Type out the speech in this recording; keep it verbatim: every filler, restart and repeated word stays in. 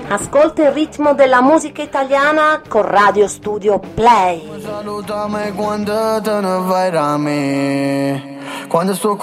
Ascolta il ritmo della musica italiana con Radio Studio Play. Salutami quando te ne vai da me. Quando sto